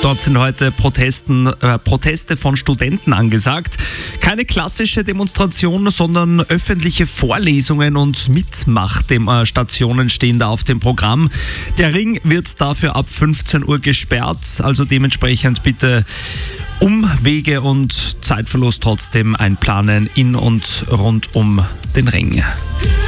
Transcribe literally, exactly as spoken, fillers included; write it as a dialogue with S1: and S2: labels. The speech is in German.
S1: Dort sind heute Protesten, äh, Proteste von Studenten angesagt. Keine klassische Demonstration, sondern öffentliche Vorlesungen und Mitmachstationen stehen da auf dem Programm. Der Ring wird dafür ab fünfzehn Uhr gesperrt, also dementsprechend bitte Umwege und Zeitverlust trotzdem einplanen in und rund um den Ring.